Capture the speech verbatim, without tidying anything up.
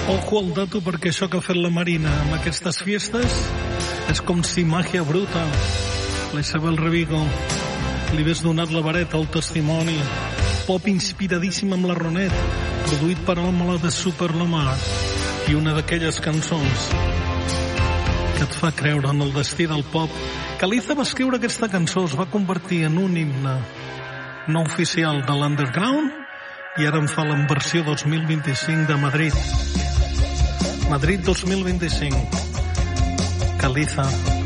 Ojo al dato, perquè això que ha fet la Marina amb aquestes fiestes és com si màgia bruta. La Isabel Revigo li hagués donat la vareta al testimoni. Pop inspiradíssim amb la Ronet, produït per Òmola de Super Lamar, i una d'aquelles cançons que et fa creure en el destí del pop. Caliza va escriure aquesta cançó, es va convertir en un himne no oficial de l'underground, i ara en fa la versió dos mil vint-i-cinc de Madrid. Madrid dos mil vint-i-cinc. Caliza.